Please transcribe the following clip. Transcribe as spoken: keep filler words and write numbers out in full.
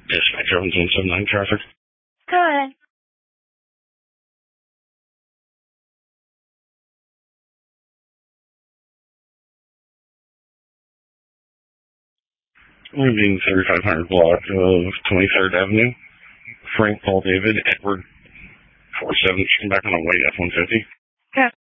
Dispatch one seven seven nine traffic. Go ahead. Moving thirty-five hundred block of twenty-third Avenue. Frank Paul David Edward four seven. Come back on a white F one fifty. Okay.